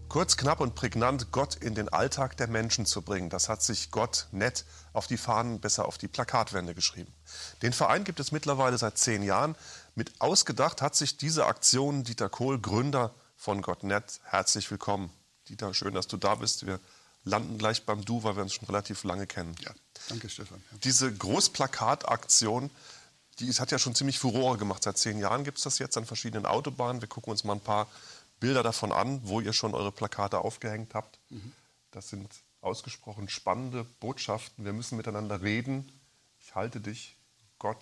Kurz, knapp und prägnant Gott in den Alltag der Menschen zu bringen, das hat sich Gott nett auf die Fahnen, besser auf die Plakatwände geschrieben. Den Verein gibt es mittlerweile seit 10 Jahren. Mit ausgedacht hat sich diese Aktion Dieter Kohl, Gründer von Gott nett. Herzlich willkommen. Dieter, schön, dass du da bist. Wir landen gleich beim Du, weil wir uns schon relativ lange kennen. Ja, danke Stefan. Ja. Diese Großplakataktion, hat ja schon ziemlich Furore gemacht. Seit 10 Jahren gibt es das jetzt an verschiedenen Autobahnen. Wir gucken uns mal ein paar Bilder davon an, wo ihr schon eure Plakate aufgehängt habt. Das sind ausgesprochen spannende Botschaften. Wir müssen miteinander reden. Ich halte dich, Gott,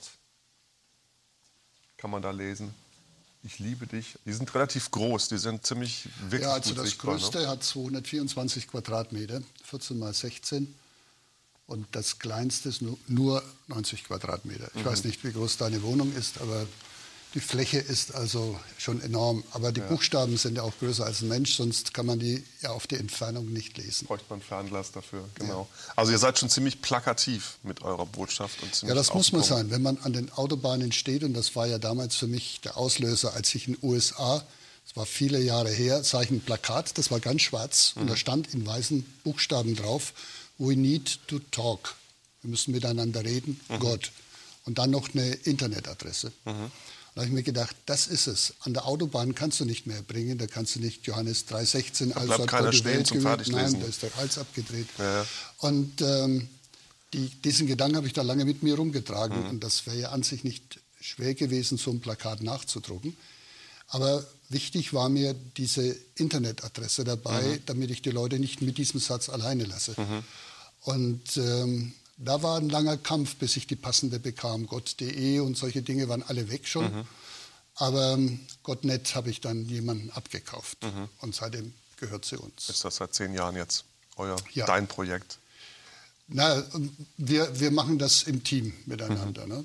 kann man da lesen. Ich liebe dich. Die sind relativ groß, die sind ziemlich wirklich Ja, also gut das sichtbar, größte ne? hat 224 Quadratmeter, 14 mal 16. Und das kleinste ist nur 90 Quadratmeter. Ich weiß nicht, wie groß deine Wohnung ist, aber die Fläche ist also schon enorm. Aber die Buchstaben sind ja auch größer als ein Mensch, sonst kann man die ja auf die Entfernung nicht lesen. Bräuchte man ein Fernglas dafür, genau. Ja. Also ihr seid schon ziemlich plakativ mit eurer Botschaft. Und Ja, das muss man sein. Wenn man an den Autobahnen steht, und das war ja damals für mich der Auslöser, als ich in den USA, das war viele Jahre her, sah ich ein Plakat, das war ganz schwarz und da stand in weißen Buchstaben drauf: We need to talk. Wir müssen miteinander reden, Gott. Und dann noch eine Internetadresse. Da habe ich mir gedacht, das ist es. An der Autobahn kannst du nicht mehr bringen, da kannst du nicht Johannes 3,16... Da bleibt keiner stehen zum Fertiglesen. Nein, da ist der Hals abgedreht. Ja. Und diesen Gedanken habe ich da lange mit mir rumgetragen. Und das wäre ja an sich nicht schwer gewesen, so ein Plakat nachzudrucken. Aber wichtig war mir diese Internetadresse dabei, damit ich die Leute nicht mit diesem Satz alleine lasse. Und da war ein langer Kampf, bis ich die passende bekam. Gott.de und solche Dinge waren alle weg schon. Aber Gottnet habe ich dann jemanden abgekauft. Und seitdem gehört sie uns. Ist das seit 10 Jahren jetzt dein Projekt? Na, wir machen das im Team miteinander. Ne?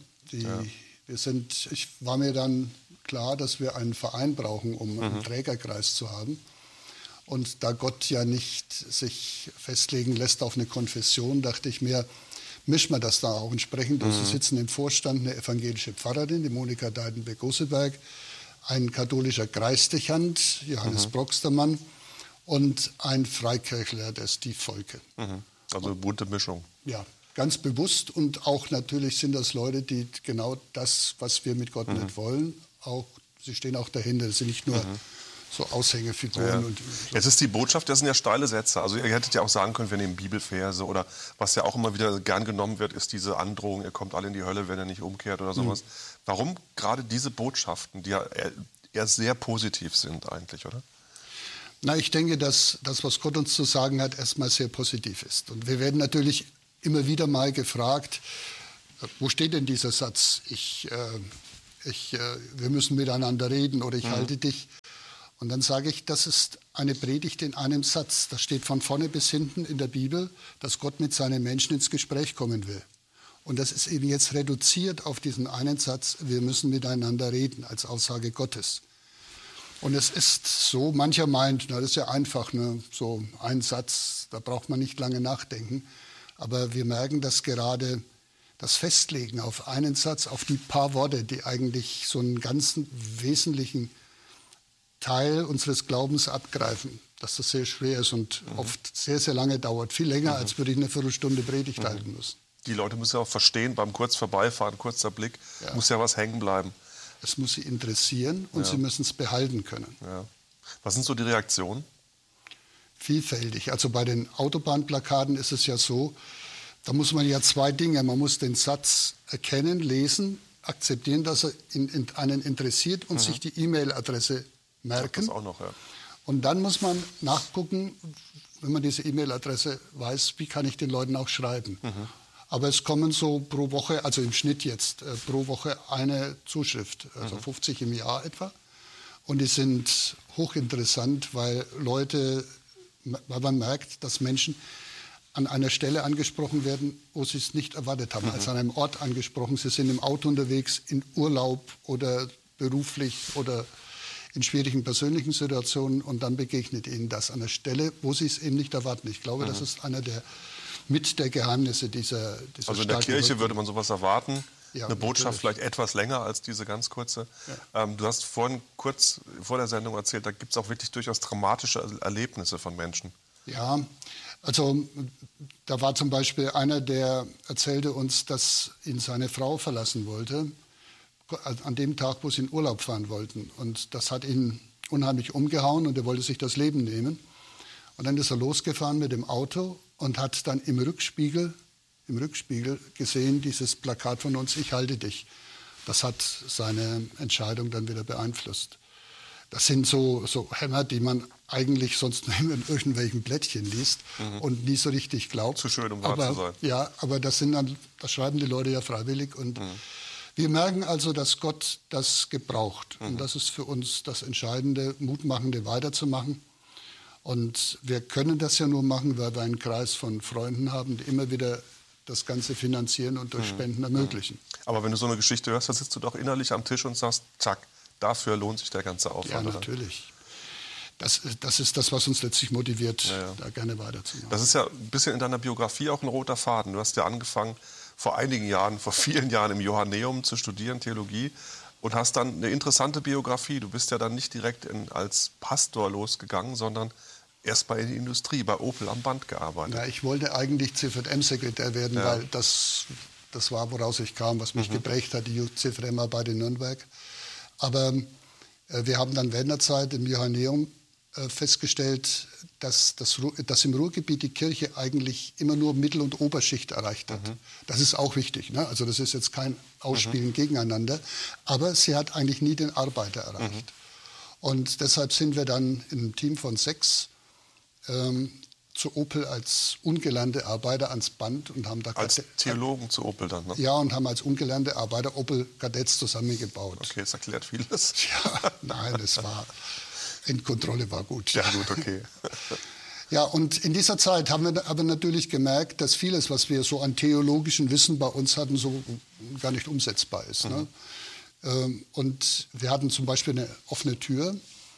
Ich war mir dann klar, dass wir einen Verein brauchen, um einen Trägerkreis zu haben. Und da Gott ja nicht sich festlegen lässt auf eine Konfession, dachte ich mir, mischen wir das da auch entsprechend. Also sitzen im Vorstand eine evangelische Pfarrerin, die Monika Deidenberg-Goseberg, ein katholischer Kreisdechant, Johannes Broxtermann, und ein Freikirchler, der Steve Volke. Also eine bunte Mischung. Ja, ganz bewusst. Und auch natürlich sind das Leute, die genau das, was wir mit Gott nicht wollen, auch, sie stehen auch dahinter. Das sind nicht nur so Aushängefiguren. Ja. Und so. Jetzt ist die Botschaft, das sind ja steile Sätze. Also ihr hättet ja auch sagen können, wir nehmen Bibelverse, oder was ja auch immer wieder gern genommen wird, ist diese Androhung, ihr kommt alle in die Hölle, wenn ihr nicht umkehrt oder sowas. Warum gerade diese Botschaften, die ja eher sehr positiv sind eigentlich, oder? Na, ich denke, dass das, was Gott uns zu sagen hat, erstmal sehr positiv ist. Und wir werden natürlich immer wieder mal gefragt, wo steht denn dieser Satz? Wir müssen miteinander reden oder ich halte dich. Und dann sage ich, das ist eine Predigt in einem Satz. Das steht von vorne bis hinten in der Bibel, dass Gott mit seinen Menschen ins Gespräch kommen will. Und das ist eben jetzt reduziert auf diesen einen Satz, wir müssen miteinander reden, als Aussage Gottes. Und es ist so, mancher meint, na, das ist ja einfach, ne, so ein Satz, da braucht man nicht lange nachdenken. Aber wir merken, dass gerade das Festlegen auf einen Satz, auf die paar Worte, die eigentlich so einen ganzen wesentlichen Teil unseres Glaubens abgreifen, dass das sehr schwer ist und oft sehr, sehr lange dauert. Viel länger, als würde ich eine Viertelstunde Predigt halten müssen. Die Leute müssen ja auch verstehen, beim kurz vorbeifahren, kurzer Blick, muss ja was hängen bleiben. Es muss sie interessieren und sie müssen es behalten können. Ja. Was sind so die Reaktionen? Vielfältig. Also bei den Autobahnplakaten ist es ja so, da muss man ja 2 Dinge. Man muss den Satz erkennen, lesen, akzeptieren, dass er einen interessiert und sich die E-Mail-Adresse merken. Das auch noch, ja. Und dann muss man nachgucken, wenn man diese E-Mail-Adresse weiß, wie kann ich den Leuten auch schreiben. Aber es kommen so pro Woche, also im Schnitt jetzt, pro Woche eine Zuschrift, also 50 im Jahr etwa. Und die sind hochinteressant, weil man merkt, dass Menschen an einer Stelle angesprochen werden, wo sie es nicht erwartet haben. Also an einem Ort angesprochen, sie sind im Auto unterwegs, in Urlaub oder beruflich oder in schwierigen persönlichen Situationen und dann begegnet ihnen das an einer Stelle, wo sie es eben nicht erwarten. Ich glaube, das ist einer der Geheimnisse dieser Also in der Kirche würde man sowas erwarten. eine Botschaft vielleicht etwas länger als diese ganz kurze. Ja. Du hast vorhin kurz vor der Sendung erzählt, da gibt es auch wirklich durchaus dramatische Erlebnisse von Menschen. Ja, also da war zum Beispiel einer, der erzählte uns, dass ihn seine Frau verlassen wollte, an dem Tag, wo sie in Urlaub fahren wollten. Und das hat ihn unheimlich umgehauen und er wollte sich das Leben nehmen. Und dann ist er losgefahren mit dem Auto und hat dann im Rückspiegel gesehen, dieses Plakat von uns, ich halte dich. Das hat seine Entscheidung dann wieder beeinflusst. Das sind so Hämmer, die man eigentlich sonst nur in irgendwelchen Blättchen liest und nie so richtig glaubt. Zu schön, um wahr zu sein. Ja, aber das schreiben die Leute ja freiwillig. Und wir merken also, dass Gott das gebraucht. Und das ist für uns das Entscheidende, Mutmachende weiterzumachen. Und wir können das ja nur machen, weil wir einen Kreis von Freunden haben, die immer wieder das Ganze finanzieren und durch Spenden ermöglichen. Aber wenn du so eine Geschichte hörst, dann sitzt du doch innerlich am Tisch und sagst, zack, dafür lohnt sich der ganze Aufwand. Ja, natürlich. Das ist das, was uns letztlich motiviert, da gerne weiterzumachen. Das ist ja ein bisschen in deiner Biografie auch ein roter Faden. Du hast ja angefangen, vor vielen Jahren im Johanneum zu studieren, Theologie, und hast dann eine interessante Biografie. Du bist ja dann nicht direkt als Pastor losgegangen, sondern erst bei der Industrie, bei Opel am Band gearbeitet. Ja, ich wollte eigentlich CVM-Sekretär werden, weil das war, woraus ich kam, was mich geprägt hat, die CVM-Arbeit in Nürnberg. Aber wir haben dann während der Zeit im Johanneum festgestellt, dass im Ruhrgebiet die Kirche eigentlich immer nur Mittel- und Oberschicht erreicht hat. Das ist auch wichtig, ne? Also das ist jetzt kein Ausspielen gegeneinander, aber sie hat eigentlich nie den Arbeiter erreicht. Und deshalb sind wir dann in einem Team von 6 zu Opel als ungelernte Arbeiter ans Band und haben da als Theologen zu Opel dann, ne? Ja, und haben als ungelernte Arbeiter Opel-Kadetts zusammengebaut. Okay, das erklärt vieles. Ja, nein, Endkontrolle war gut. Ja, gut, okay. Ja, und in dieser Zeit haben wir aber natürlich gemerkt, dass vieles, was wir so an theologischem Wissen bei uns hatten, so gar nicht umsetzbar ist. Ne? Und wir hatten zum Beispiel eine offene Tür,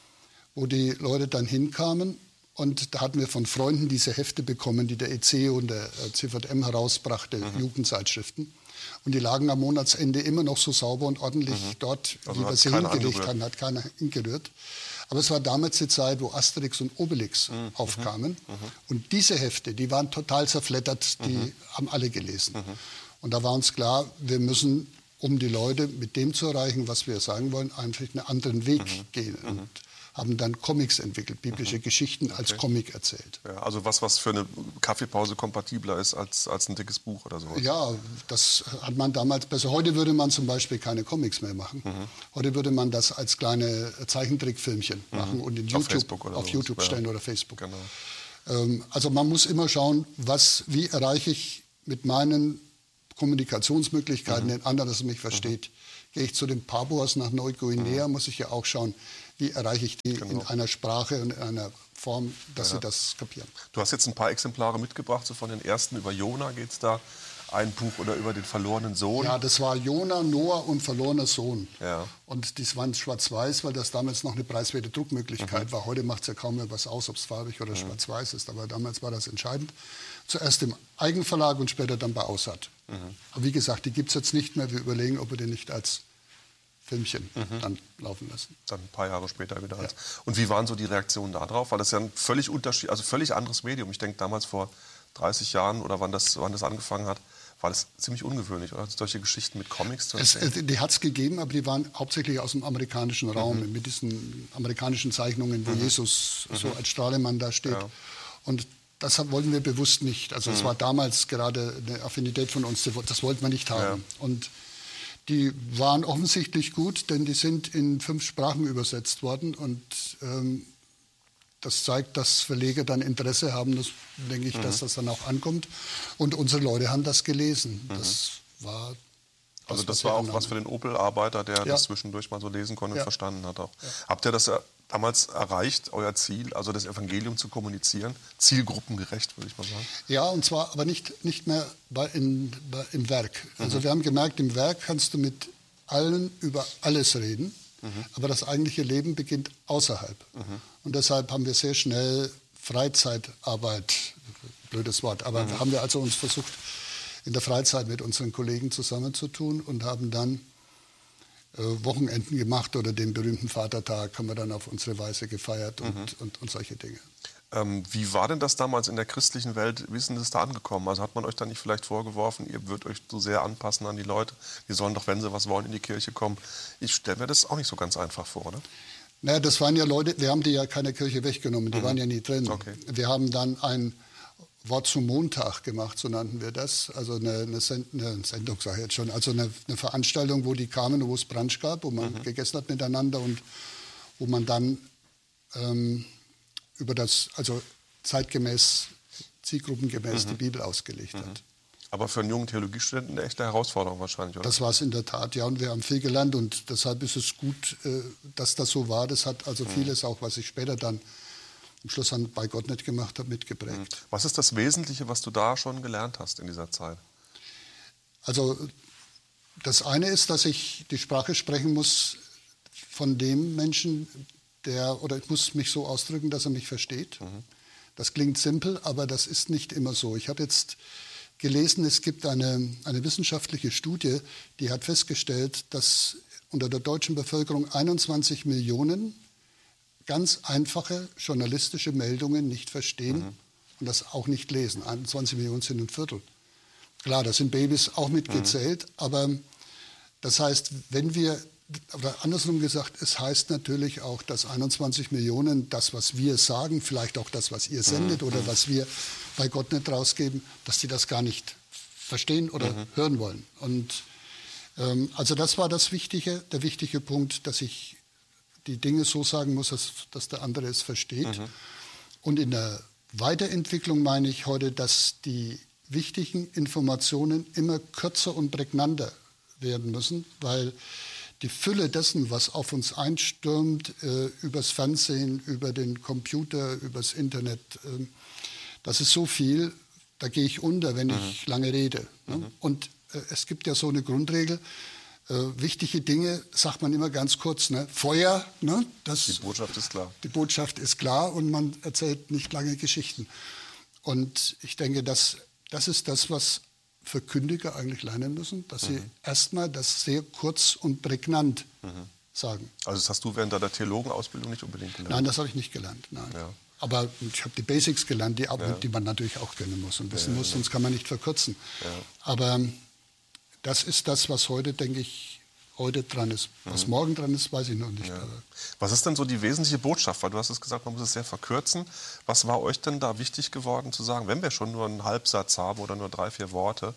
wo die Leute dann hinkamen. Und da hatten wir von Freunden diese Hefte bekommen, die der EC und der CVM herausbrachte, Jugendzeitschriften. Und die lagen am Monatsende immer noch so sauber und ordentlich dort, also wie wir sie hingelegt hatten, hat keiner hingerührt. Aber es war damals die Zeit, wo Asterix und Obelix aufkamen. Und diese Hefte, die waren total zerfleddert, die haben alle gelesen. Und da war uns klar, wir müssen, um die Leute mit dem zu erreichen, was wir sagen wollen, einfach einen anderen Weg gehen. Und haben dann Comics entwickelt, biblische Geschichten als Comic erzählt. Ja, also was für eine Kaffeepause kompatibler ist als ein dickes Buch oder sowas. Ja, das hat man damals besser. Heute würde man zum Beispiel keine Comics mehr machen. Heute würde man das als kleine Zeichentrickfilmchen machen und in auf YouTube stellen oder Facebook. Genau. Also man muss immer schauen, wie erreiche ich mit meinen Kommunikationsmöglichkeiten den anderen, dass er mich versteht. Gehe ich zu den Papuas nach Neuguinea, muss ich ja auch schauen, wie erreiche ich die in einer Sprache und in einer Form, dass sie das kapieren. Du hast jetzt ein paar Exemplare mitgebracht, so von den ersten. Über Jona geht es da, ein Buch, oder über den verlorenen Sohn. Ja, das war Jona, Noah und verlorener Sohn. Ja. Und das waren schwarz-weiß, weil das damals noch eine preiswerte Druckmöglichkeit war. Heute macht es ja kaum mehr was aus, ob es farbig oder schwarz-weiß ist. Aber damals war das entscheidend. Zuerst im Eigenverlag und später dann bei Aussat. Aber wie gesagt, die gibt es jetzt nicht mehr. Wir überlegen, ob wir den nicht als Filmchen dann laufen lassen. Dann ein paar Jahre später wieder. Ja. Und wie waren so die Reaktionen darauf? Weil das ja ein völlig anderes Medium. Ich denke, damals vor 30 Jahren oder wann das angefangen hat, war das ziemlich ungewöhnlich, oder? Solche Geschichten mit Comics zu erzählen. Die hat es gegeben, aber die waren hauptsächlich aus dem amerikanischen Raum, mit diesen amerikanischen Zeichnungen, wo Jesus so als Strahlemann da steht. Ja. Und das wollten wir bewusst nicht. Also es war damals gerade eine Affinität von uns, das wollten wir nicht haben. Ja. Und die waren offensichtlich gut, denn die sind in 5 Sprachen übersetzt worden. Und das zeigt, dass Verleger dann Interesse haben. Das denke ich, dass das dann auch ankommt. Und unsere Leute haben das gelesen. Das war auch was für den Opel-Arbeiter, der das zwischendurch mal so lesen konnte und verstanden hat auch. Ja. Habt ihr das damals erreicht, euer Ziel, also das Evangelium zu kommunizieren? Zielgruppengerecht, würde ich mal sagen. Ja, und zwar aber nicht mehr im Werk. Also wir haben gemerkt, im Werk kannst du mit allen über alles reden, aber das eigentliche Leben beginnt außerhalb. Und deshalb haben wir sehr schnell Freizeitarbeit, blödes Wort, aber haben wir also uns versucht, in der Freizeit mit unseren Kollegen zusammenzutun und haben dann Wochenenden gemacht oder den berühmten Vatertag haben wir dann auf unsere Weise gefeiert und solche Dinge. Wie war denn das damals in der christlichen Welt? Wie ist denn das da angekommen? Also hat man euch da nicht vielleicht vorgeworfen, ihr würdet euch so sehr anpassen an die Leute? Die sollen doch, wenn sie was wollen, in die Kirche kommen. Ich stelle mir das auch nicht so ganz einfach vor, oder? Naja, das waren ja Leute, wir haben die ja keine Kirche weggenommen, die waren ja nie drin. Okay. Wir haben dann ein Wort zum Montag gemacht, so nannten wir das. Also eine Sendung, sage ich jetzt schon, also eine Veranstaltung, wo die kamen, wo es Brunch gab, wo man gegessen hat miteinander und wo man dann über das, also zeitgemäß, zielgruppengemäß die Bibel ausgelegt hat. Aber für einen jungen Theologiestudenten eine echte Herausforderung wahrscheinlich, oder? Das war es in der Tat, ja, und wir haben viel gelernt und deshalb ist es gut, dass das so war. Das hat also vieles auch, was ich später dann am Schluss dann bei Gott nicht gemacht habe, mitgeprägt. Was ist das Wesentliche, was du da schon gelernt hast in dieser Zeit? Also das eine ist, dass ich die Sprache sprechen muss von dem Menschen, oder ich muss mich so ausdrücken, dass er mich versteht. Das klingt simpel, aber das ist nicht immer so. Ich habe jetzt gelesen, es gibt eine wissenschaftliche Studie, die hat festgestellt, dass unter der deutschen Bevölkerung 21 Millionen ganz einfache journalistische Meldungen nicht verstehen und das auch nicht lesen. 21 Millionen sind ein Viertel. Klar, da sind Babys auch mitgezählt, aber das heißt, wenn wir, oder andersrum gesagt, es heißt natürlich auch, dass 21 Millionen das, was wir sagen, vielleicht auch das, was ihr sendet oder was wir bei Gott nicht rausgeben, dass die das gar nicht verstehen oder hören wollen. Und also das war der wichtige Punkt, dass ich die Dinge so sagen muss, dass der andere es versteht. Und in der Weiterentwicklung meine ich heute, dass die wichtigen Informationen immer kürzer und prägnanter werden müssen, weil die Fülle dessen, was auf uns einstürmt, übers Fernsehen, über den Computer, übers Internet, das ist so viel, da gehe ich unter, wenn ich lange rede. Ne? Und es gibt ja so eine Grundregel, wichtige Dinge sagt man immer ganz kurz. Ne? Feuer, ne? Die Botschaft ist klar. Die Botschaft ist klar und man erzählt nicht lange Geschichten. Und ich denke, das ist das, was Verkündiger eigentlich lernen müssen, dass sie erstmal das sehr kurz und prägnant sagen. Also das hast du während deiner Theologenausbildung nicht unbedingt gelernt? Nein, das habe ich nicht gelernt. Nein. Ja. Aber ich habe die Basics gelernt, die man natürlich auch kennen muss und wissen muss, sonst kann man nicht verkürzen. Ja. Aber das ist das, was heute, denke ich, heute dran ist. Was morgen dran ist, weiß ich noch nicht. Ja. Was ist denn so die wesentliche Botschaft? Weil du hast es gesagt, man muss es sehr verkürzen. Was war euch denn da wichtig geworden zu sagen, wenn wir schon nur einen Halbsatz haben oder nur 3, 4 Worte,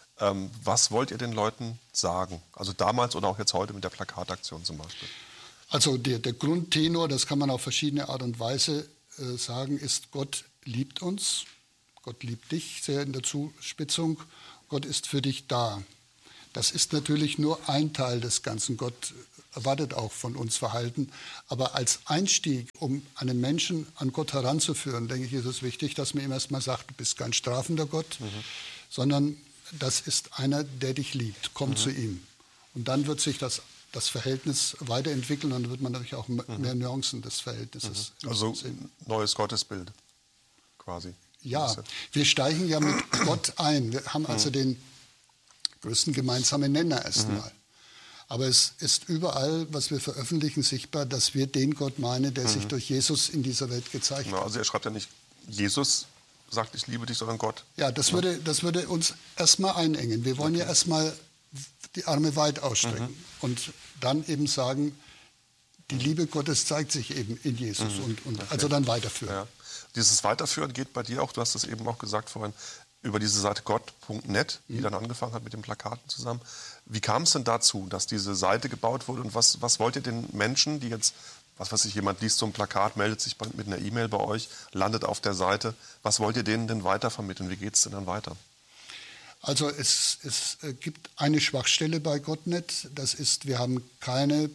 was wollt ihr den Leuten sagen? Also damals oder auch jetzt heute mit der Plakataktion zum Beispiel. Also der Grundtenor, das kann man auf verschiedene Art und Weise sagen, ist, Gott liebt uns. Gott liebt dich, sehr in der Zuspitzung. Gott ist für dich da. Das ist natürlich nur ein Teil des Ganzen. Gott erwartet auch von uns Verhalten. Aber als Einstieg, um einen Menschen an Gott heranzuführen, denke ich, ist es wichtig, dass man ihm erstmal sagt, du bist kein strafender Gott, sondern das ist einer, der dich liebt. Komm zu ihm. Und dann wird sich das Verhältnis weiterentwickeln und dann wird man natürlich auch mehr Nuancen des Verhältnisses Also sehen. Neues Gottesbild quasi. Ja, wir steigen ja mit Gott ein. Wir haben also den größten gemeinsamen Nenner erstmal. Aber es ist überall, was wir veröffentlichen, sichtbar, dass wir den Gott meinen, der sich durch Jesus in dieser Welt gezeigt hat. Also er schreibt ja nicht, Jesus sagt, ich liebe dich, sondern Gott. Ja, das würde uns erstmal einengen. Wir wollen ja erstmal die Arme weit ausstrecken und dann eben sagen, die Liebe Gottes zeigt sich eben in Jesus und also dann weiterführen. Ja. Dieses Weiterführen geht bei dir auch, du hast es eben auch gesagt vorhin, über diese Seite gott.net, die dann angefangen hat mit den Plakaten zusammen. Wie kam es denn dazu, dass diese Seite gebaut wurde und was wollt ihr den Menschen, die jetzt, was weiß ich, jemand liest so ein Plakat, meldet sich mit einer E-Mail bei euch, landet auf der Seite, was wollt ihr denen denn weitervermitteln? Wie geht es denn dann weiter? Also es gibt eine Schwachstelle bei Gott.net, das ist, wir haben keine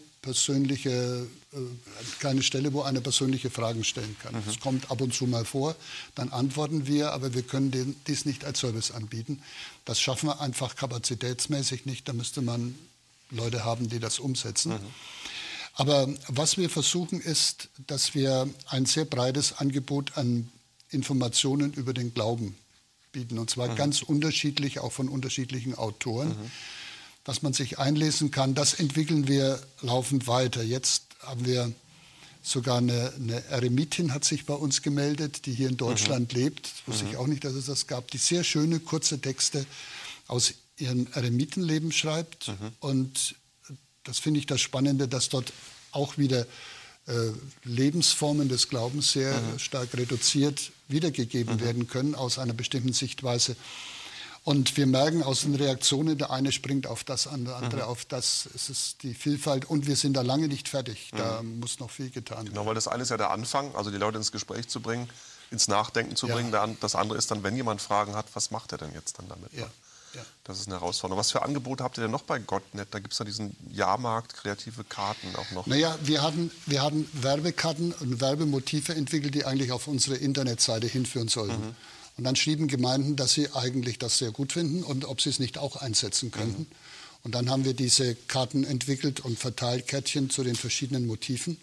Stelle, wo eine persönliche Fragen stellen kann. Das kommt ab und zu mal vor, dann antworten wir, aber wir können dies nicht als Service anbieten. Das schaffen wir einfach kapazitätsmäßig nicht, da müsste man Leute haben, die das umsetzen. Aber was wir versuchen ist, dass wir ein sehr breites Angebot an Informationen über den Glauben bieten. Und zwar ganz unterschiedlich, auch von unterschiedlichen Autoren, dass man sich einlesen kann. Das entwickeln wir laufend weiter. Jetzt haben wir sogar eine Eremitin hat sich bei uns gemeldet, die hier in Deutschland lebt. Das wusste ich auch nicht, dass es das gab. Die sehr schöne, kurze Texte aus ihrem Eremitenleben schreibt. Und das finde ich das Spannende, dass dort auch wieder Lebensformen des Glaubens sehr stark reduziert wiedergegeben werden können aus einer bestimmten Sichtweise. Und wir merken aus den Reaktionen, der eine springt auf das, der andere auf das. Es ist die Vielfalt und wir sind da lange nicht fertig. Da muss noch viel getan werden. Genau, weil das eine ist ja der Anfang, also die Leute ins Gespräch zu bringen, ins Nachdenken zu bringen. Das andere ist dann, wenn jemand Fragen hat, was macht er denn jetzt dann damit? Ja. Ja. Das ist eine Herausforderung. Was für Angebote habt ihr denn noch bei Gottnet? Da gibt es ja diesen Jahrmarkt, kreative Karten auch noch. Naja, wir hatten Werbekarten und Werbemotive entwickelt, die eigentlich auf unsere Internetseite hinführen sollten. Und dann schrieben Gemeinden, dass sie eigentlich das sehr gut finden und ob sie es nicht auch einsetzen könnten. Und dann haben wir diese Karten entwickelt und verteilt, Kärtchen zu den verschiedenen Motiven.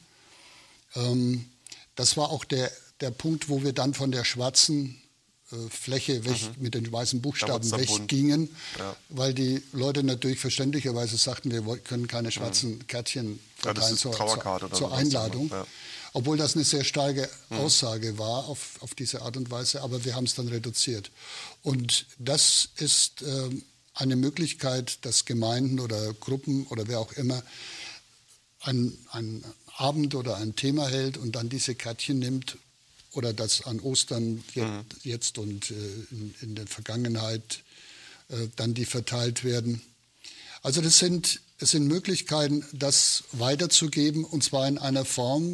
Das war auch der Punkt, wo wir dann von der schwarzen Fläche mit den weißen Buchstaben weggingen, weil die Leute natürlich verständlicherweise sagten, wir können keine schwarzen Kärtchen verteilen zur Einladung. Ja. Obwohl das eine sehr starke Aussage war auf diese Art und Weise, aber wir haben es dann reduziert. Und das ist eine Möglichkeit, dass Gemeinden oder Gruppen oder wer auch immer einen Abend oder ein Thema hält und dann diese Kärtchen nimmt oder das an Ostern jetzt und in der Vergangenheit dann die verteilt werden. Also es sind Möglichkeiten, das weiterzugeben und zwar in einer Form,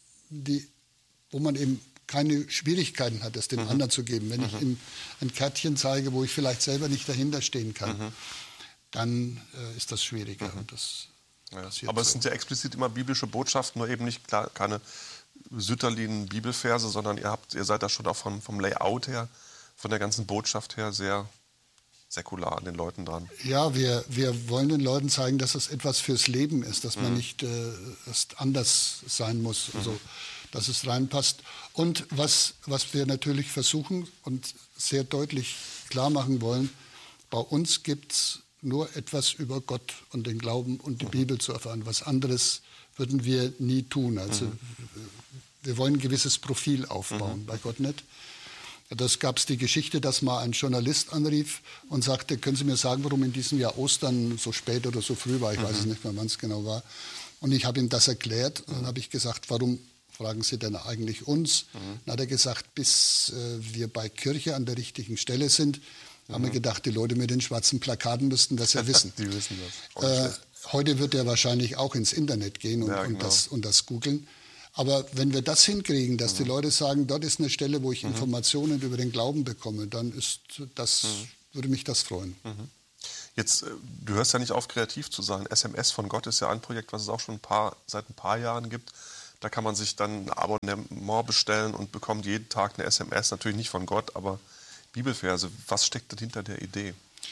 wo man eben keine Schwierigkeiten hat, das dem anderen zu geben. Wenn ich ihm ein Kärtchen zeige, wo ich vielleicht selber nicht dahinter stehen kann, dann ist das schwieriger. Und das aber es sind ja explizit immer biblische Botschaften, nur eben nicht keine Sütterlin-Bibelverse, sondern ihr seid da schon auch vom Layout her, von der ganzen Botschaft her sehr säkular an den Leuten dran. Ja, wir wollen den Leuten zeigen, dass es etwas fürs Leben ist, dass man nicht erst anders sein muss, also, dass es reinpasst. Und was wir natürlich versuchen und sehr deutlich klar machen wollen, bei uns gibt es nur etwas über Gott und den Glauben und die Bibel zu erfahren. Was anderes würden wir nie tun. Also wir wollen ein gewisses Profil aufbauen bei Gottnet. Das gab es die Geschichte, dass mal ein Journalist anrief und sagte, können Sie mir sagen, warum in diesem Jahr Ostern so spät oder so früh war? Ich weiß es nicht mehr, wann es genau war. Und ich habe ihm das erklärt. Und dann habe ich gesagt, warum fragen Sie denn eigentlich uns? Dann hat er gesagt, bis wir bei Kirche an der richtigen Stelle sind, haben wir gedacht, die Leute mit den schwarzen Plakaten müssten das ja wissen. Die wissen das. Heute wird er wahrscheinlich auch ins Internet gehen und das googeln. Aber wenn wir das hinkriegen, dass die Leute sagen, dort ist eine Stelle, wo ich Informationen über den Glauben bekomme, dann würde mich das freuen. Jetzt, du hörst ja nicht auf, kreativ zu sein. SMS von Gott ist ja ein Projekt, was es auch schon seit ein paar Jahren gibt. Da kann man sich dann ein Abonnement bestellen und bekommt jeden Tag eine SMS, natürlich nicht von Gott, aber Bibelverse. Was steckt denn hinter der Idee?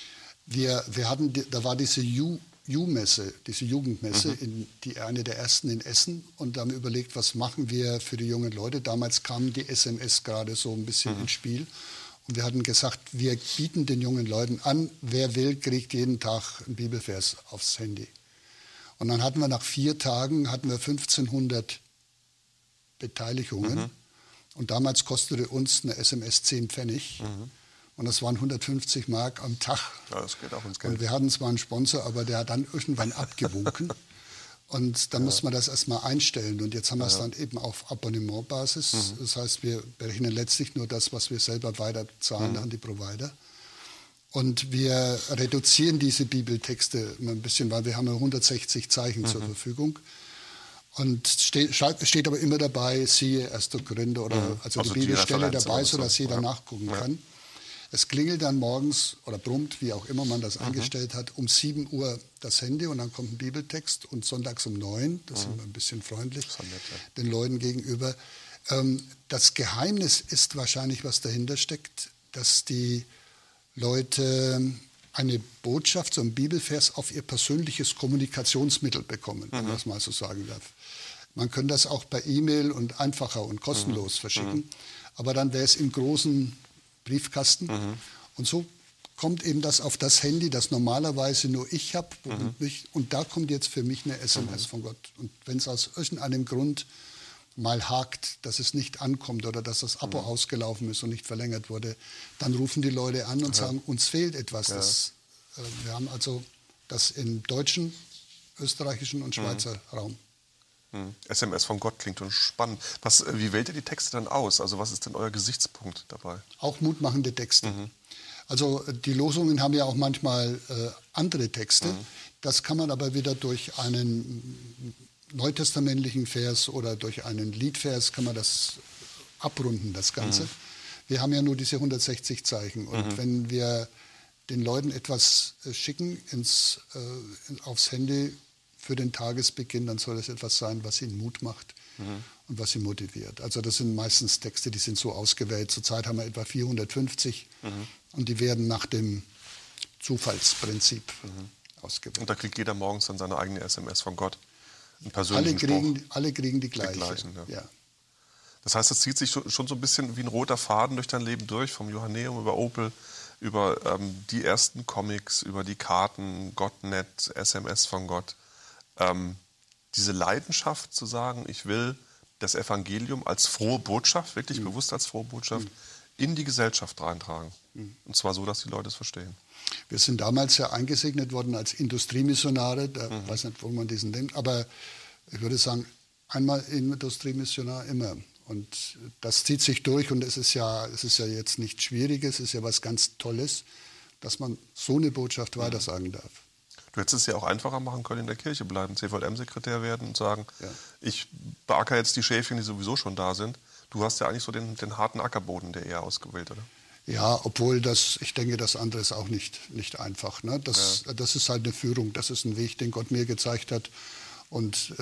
Da war diese U-Messe, diese Jugendmesse, eine der ersten in Essen. Und da haben wir überlegt, was machen wir für die jungen Leute. Damals kamen die SMS gerade so ein bisschen ins Spiel. Und wir hatten gesagt, wir bieten den jungen Leuten an, wer will, kriegt jeden Tag einen Bibelvers aufs Handy. Und dann hatten wir nach 4 Tagen 1500 Beteiligungen. Und damals kostete uns eine SMS 10 Pfennig. Und das waren 150 Mark am Tag. Ja, das geht auch ins Geld. Und wir hatten zwar einen Sponsor, aber der hat dann irgendwann abgewunken. Und dann musste man das erstmal einstellen. Und jetzt haben wir es dann eben auf Abonnementbasis. Das heißt, wir berechnen letztlich nur das, was wir selber weiterzahlen an die Provider. Und wir reduzieren diese Bibeltexte ein bisschen, weil wir haben 160 Zeichen zur Verfügung. Und steht aber immer dabei, siehe 1. Korinther oder also die Bibelstelle dabei, sodass jeder nachgucken kann. Es klingelt dann morgens oder brummt, wie auch immer man das eingestellt hat, um 7 Uhr das Handy und dann kommt ein Bibeltext und sonntags um 9, das sind wir ein bisschen freundlich den Leuten gegenüber. Das Geheimnis ist wahrscheinlich, was dahinter steckt, dass die Leute eine Botschaft, so ein Bibelvers auf ihr persönliches Kommunikationsmittel bekommen, wenn man das mal so sagen darf. Man könnte das auch per E-Mail und einfacher und kostenlos verschicken, aber dann wäre es im Großen Briefkasten. Und so kommt eben das auf das Handy, das normalerweise nur ich habe. Und da kommt jetzt für mich eine SMS von Gott. Und wenn es aus irgendeinem Grund mal hakt, dass es nicht ankommt oder dass das Abo ausgelaufen ist und nicht verlängert wurde, dann rufen die Leute an und sagen, uns fehlt etwas. Wir haben also das im deutschen, österreichischen und Schweizer Raum. SMS von Gott klingt schon spannend. Wie wählt ihr die Texte dann aus? Also was ist denn euer Gesichtspunkt dabei? Auch mutmachende Texte. Also die Losungen haben ja auch manchmal andere Texte. Das kann man aber wieder durch einen neutestamentlichen Vers oder durch einen Liedvers kann man das abrunden, das Ganze. Wir haben ja nur diese 160 Zeichen. Und wenn wir den Leuten etwas schicken aufs Handy für den Tagesbeginn, dann soll es etwas sein, was ihnen Mut macht und was sie motiviert. Also das sind meistens Texte, die sind so ausgewählt. Zurzeit haben wir etwa 450 und die werden nach dem Zufallsprinzip ausgewählt. Und da kriegt jeder morgens dann seine eigene SMS von Gott, einen persönlichen Spruch. Alle kriegen die gleiche. Ja. Das heißt, das zieht sich schon so ein bisschen wie ein roter Faden durch dein Leben durch, vom Johanneum über Opel, über die ersten Comics, über die Karten, Gottnet, SMS von Gott. Diese Leidenschaft zu sagen, ich will das Evangelium als frohe Botschaft, wirklich bewusst als frohe Botschaft, in die Gesellschaft reintragen. Und zwar so, dass die Leute es verstehen. Wir sind damals ja eingesegnet worden als Industriemissionare. Ich weiß nicht, wo man diesen nennt, aber ich würde sagen, einmal Industriemissionar immer. Und das zieht sich durch und es ist ja jetzt nichts Schwieriges, es ist ja was ganz Tolles, dass man so eine Botschaft weitersagen darf. Du hättest es ja auch einfacher machen können, in der Kirche bleiben, CVM-Sekretär werden und sagen, ich beackere jetzt die Schäfchen, die sowieso schon da sind. Du hast ja eigentlich so den harten Ackerboden der eher ausgewählt, oder? Ja, obwohl ich denke, das andere ist auch nicht einfach. Ne? Das ist halt eine Führung, das ist ein Weg, den Gott mir gezeigt hat. Und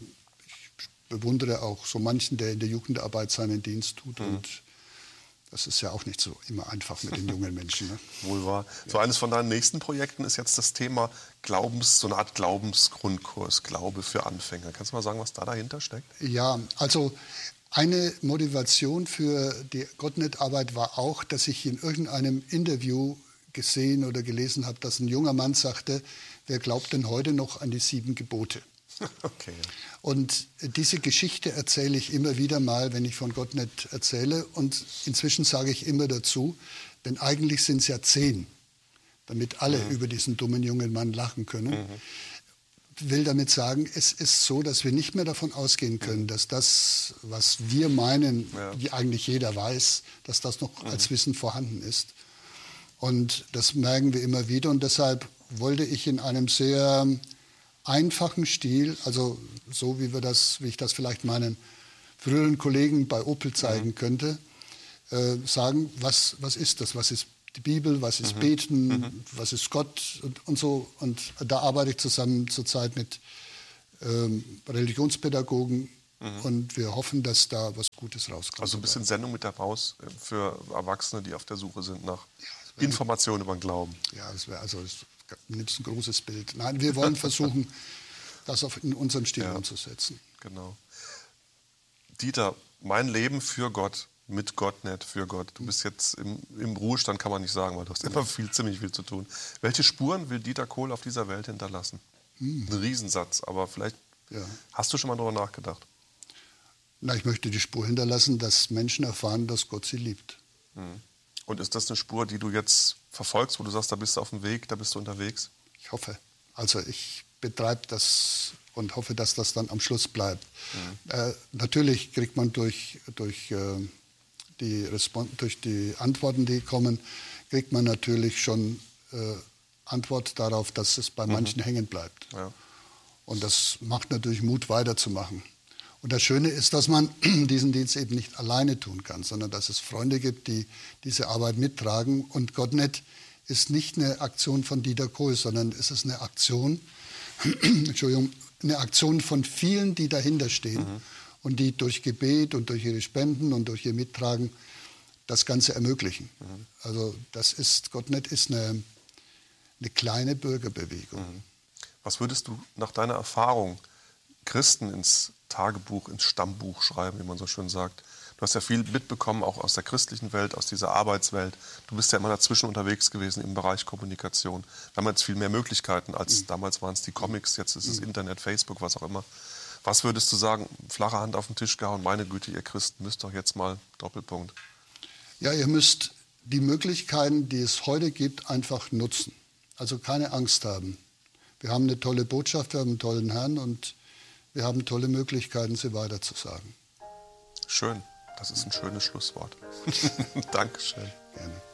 ich bewundere auch so manchen, der in der Jugendarbeit seinen Dienst tut. Und das ist ja auch nicht so immer einfach mit den jungen Menschen. Ne? Wohl wahr. So eines von deinen nächsten Projekten ist jetzt das Thema so eine Art Glaubensgrundkurs, Glaube für Anfänger. Kannst du mal sagen, was da dahinter steckt? Ja, also eine Motivation für die Gottnet-Arbeit war auch, dass ich in irgendeinem Interview gesehen oder gelesen habe, dass ein junger Mann sagte, wer glaubt denn heute noch an die 7 Gebote? Okay. Und diese Geschichte erzähle ich immer wieder mal, wenn ich von Gottnet erzähle. Und inzwischen sage ich immer dazu, denn eigentlich sind es ja 10, damit alle über diesen dummen jungen Mann lachen können. Ich will damit sagen, es ist so, dass wir nicht mehr davon ausgehen können, dass das, was wir meinen, wie eigentlich jeder weiß, dass das noch als Wissen vorhanden ist. Und das merken wir immer wieder. Und deshalb wollte ich in einem sehr einfachen Stil, also so wie ich das vielleicht meinen früheren Kollegen bei Opel zeigen könnte, sagen, was ist das? Was ist die Bibel? Was ist Beten? Was ist Gott? Und so. Und da arbeite ich zusammen zurzeit mit Religionspädagogen und wir hoffen, dass da was Gutes rauskommt. Also ein bisschen Sendung mit der Maus für Erwachsene, die auf der Suche sind nach Informationen über den Glauben. Ja, das wäre nimmst ein großes Bild. Nein, wir wollen versuchen, das in unseren Stil umzusetzen. Genau. Dieter, mein Leben für Gott, mit Gottnet, für Gott. Du bist jetzt im Ruhestand, kann man nicht sagen, weil du hast immer ziemlich viel zu tun. Welche Spuren will Dieter Kohl auf dieser Welt hinterlassen? Ein Riesensatz, aber vielleicht hast du schon mal darüber nachgedacht? Na, ich möchte die Spur hinterlassen, dass Menschen erfahren, dass Gott sie liebt. Und ist das eine Spur, die du jetzt verfolgst, wo du sagst, da bist du auf dem Weg, da bist du unterwegs? Ich hoffe. Also ich betreibe das und hoffe, dass das dann am Schluss bleibt. Natürlich kriegt man durch die Antworten, die kommen, kriegt man natürlich schon Antwort darauf, dass es bei manchen hängen bleibt. Ja. Und das macht natürlich Mut, weiterzumachen. Und das Schöne ist, dass man diesen Dienst eben nicht alleine tun kann, sondern dass es Freunde gibt, die diese Arbeit mittragen. Und Gottnet ist nicht eine Aktion von Dieter Kohl, sondern es ist eine Aktion, eine Aktion von vielen, die dahinter stehen und die durch Gebet und durch ihre Spenden und durch ihr Mittragen das Ganze ermöglichen. Also Gottnet ist eine kleine Bürgerbewegung. Was würdest du nach deiner Erfahrung Christen ins Tagebuch, ins Stammbuch schreiben, wie man so schön sagt? Du hast ja viel mitbekommen, auch aus der christlichen Welt, aus dieser Arbeitswelt. Du bist ja immer dazwischen unterwegs gewesen im Bereich Kommunikation. Wir haben jetzt viel mehr Möglichkeiten als damals waren es die Comics, jetzt ist es Internet, Facebook, was auch immer. Was würdest du sagen, flache Hand auf den Tisch gehauen, meine Güte, ihr Christen müsst doch jetzt mal Doppelpunkt. Ja, ihr müsst die Möglichkeiten, die es heute gibt, einfach nutzen. Also keine Angst haben. Wir haben eine tolle Botschaft, wir haben einen tollen Herrn und wir haben tolle Möglichkeiten, sie weiterzusagen. Schön, das ist ein schönes Schlusswort. Dankeschön. Gerne.